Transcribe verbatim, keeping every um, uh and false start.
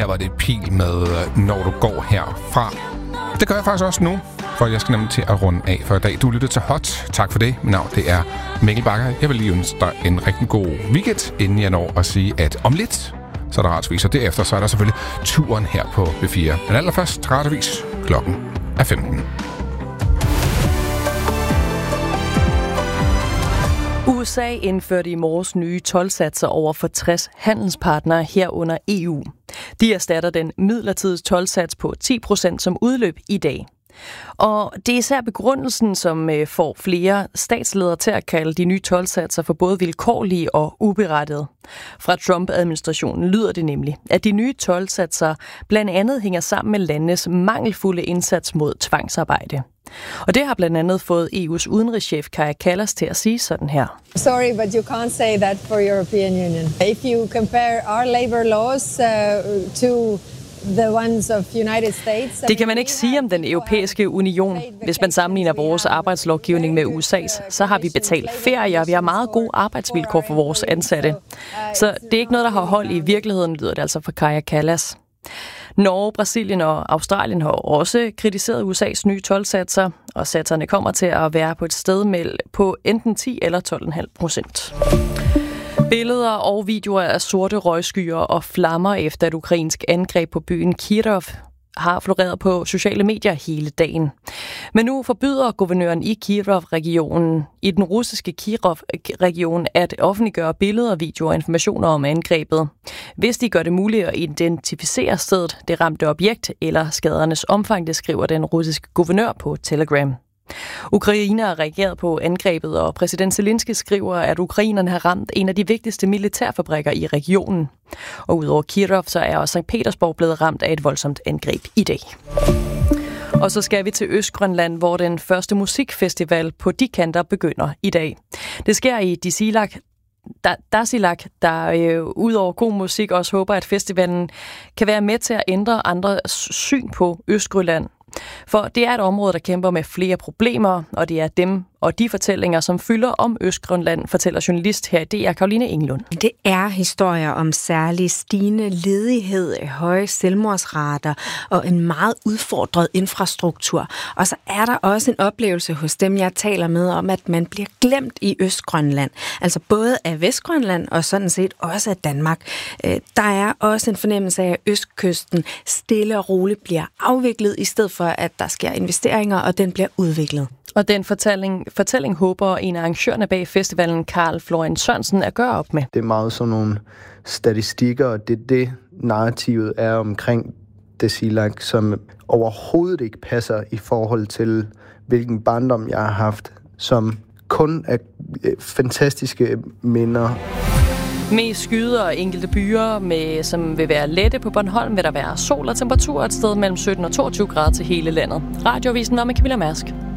var det pil med, når du går herfra. Det gør jeg faktisk også nu, for jeg skal nemlig til at runde af for i dag. Du lyttede til Hot. Tak for det. Mit navn det er Mikkel Bakker. Jeg vil lige ønske dig en rigtig god weekend, inden jeg når at sige, at om lidt, så er der Radioavis, og derefter så er der selvfølgelig turen her på B fire. Men allerførst Radioavis. Klokken er femten. U S A indførte i morges nye toldsatser over for tres handelspartnere herunder E U. De erstatter den midlertidige toldsats på ti procent, som udløb i dag. Og det er især begrundelsen, som får flere statsledere til at kalde de nye toldsatser for både vilkårlige og uberettigede. Fra Trump-administrationen lyder det nemlig, at de nye toldsatser blandt andet hænger sammen med landenes mangelfulde indsats mod tvangsarbejde. Og det har blandt andet fået E U's udenrigschef Kaja Kallas til at sige sådan her. Sorry, but you can't say that for European Union. If you compare our labor laws uh, to the ones of United States. Det kan man ikke sige om den europæiske union. Hvis man sammenligner vores arbejdslovgivning med U S A's, så har vi betalt ferie, og vi har meget gode arbejdsvilkår for vores ansatte. Så det er ikke noget, der har hold i virkeligheden, lyder det altså fra Kaja Kallas. Norge, Brasilien og Australien har også kritiseret U S A's nye toldsatser, og satserne kommer til at være på et sted med på enten ti eller tolv komma fem procent. Billeder og videoer af sorte røgskyer og flammer efter et ukrainsk angreb på byen Kirov har floreret på sociale medier hele dagen. Men nu forbyder guvernøren i Kirov-regionen, i den russiske Kirov-region, at offentliggøre billeder, videoer og informationer om angrebet, hvis de gør det muligt at identificere stedet, det ramte objekt eller skadernes omfang, det skriver den russiske guvernør på Telegram. Ukraine har reageret på angrebet, og præsident Zelensky skriver, at ukrainerne har ramt en af de vigtigste militærfabrikker i regionen. Og udover Kirov, så er også Sankt Petersborg blevet ramt af et voldsomt angreb i dag. Og så skal vi til Østgrønland, hvor den første musikfestival på de kanter begynder i dag. Det sker i Tasiilaq, Tasiilaq, der øh, ud over god musik også håber, at festivalen kan være med til at ændre andres syn på Østgrønland. For det er et område, der kæmper med flere problemer, og det er dem og de fortællinger, som fylder om Østgrønland, fortæller journalist her i D R, Caroline Englund. Det er historier om særlig stigende ledighed, høje selvmordsrater og en meget udfordret infrastruktur. Og så er der også en oplevelse hos dem, jeg taler med, om at man bliver glemt i Østgrønland. Altså både af Vestgrønland og sådan set også af Danmark. Der er også en fornemmelse af, at Østkysten stille og roligt bliver afviklet, i stedet for at der sker investeringer, og den bliver udviklet. Og den fortælling, fortælling håber en af arrangørerne bag festivalen, Karl Florian Sørensen, at gøre op med. Det er meget sådan nogle statistikker, og det er det, narrativet er omkring Tasiilaq, som overhovedet ikke passer i forhold til, hvilken barndom jeg har haft, som kun er fantastiske minder. Mest skyder og enkelte byer, med, som vil være lette på Bornholm, vil der være sol og temperatur et sted mellem sytten og toogtyve grader til hele landet. Radioavisen var med Camilla Mærsk.